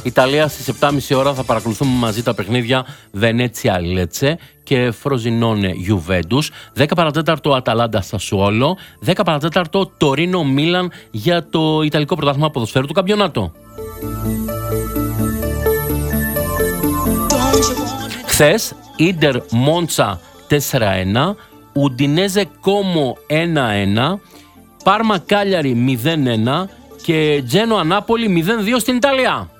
Ιταλία στις 7.30 ώρα θα παρακολουθούμε μαζί τα παιχνίδια Βενέτσια Λέτσε και Φροζινόνε Γιουβέντους. 10 παρατέταρτο Αταλάντα Σασουόλο. 10 παρατέταρτο Τορίνο Μίλαν για το Ιταλικό Πρωτάθλημα Ποδοσφαίρου του Καμπιονάτο. Χθες Ίντερ Μόντσα 4-1, Ουντινέζε Κόμο 1-1, Πάρμα Κάλιαρη 0-1 και Τζένοα Νάπολη 0-2 στην Ιταλία.